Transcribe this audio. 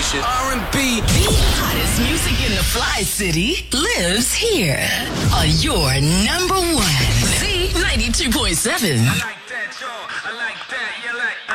station. R&B. The hottest music in the Fly City lives here on your number one. Z92.7. I like that, y'all. I like that.